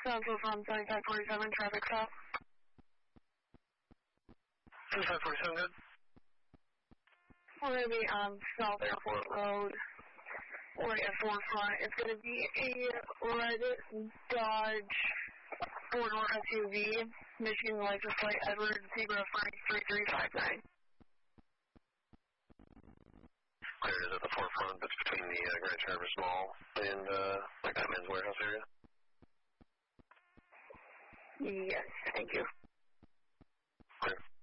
Southwest on 7547, traffic stop. 7547, good. We're going to be on South Airport Road, right at Forefront. It's going to be a red Dodge four-door SUV, Michigan license plate Edward Zebra 53359. Clear, is at the Forefront that's between the Grand Traverse Mall and like that men's warehouse area? Yes, thank you. Clear.